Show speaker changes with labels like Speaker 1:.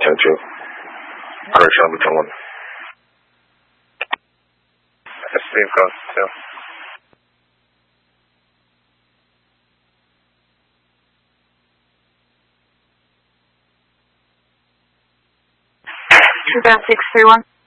Speaker 1: 10-2. Correction, number 10-1.
Speaker 2: Steve goes to
Speaker 3: 631.